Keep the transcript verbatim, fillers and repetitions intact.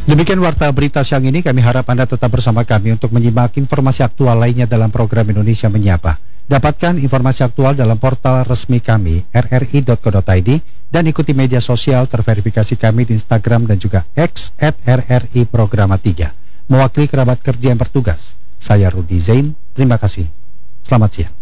Demikian warta berita siang ini, kami harap Anda tetap bersama kami untuk menyimak informasi aktual lainnya dalam program Indonesia Menyapa. Dapatkan informasi aktual dalam portal resmi kami r r i dot co dot i d dan ikuti media sosial terverifikasi kami di Instagram dan juga X at r r i programa tiga. Mewakili kerabat kerja yang bertugas, saya Rudi Zain, terima kasih. Selamat siang.